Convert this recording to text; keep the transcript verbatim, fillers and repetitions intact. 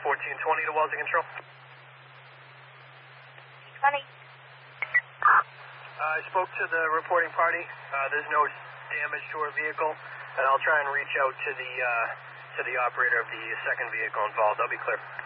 fourteen twenty to Wells Control. twenty. Uh, I spoke to the reporting party. Uh, there's no damage to our vehicle, and I'll try and reach out to the uh, to the operator of the second vehicle involved. I'll be clear.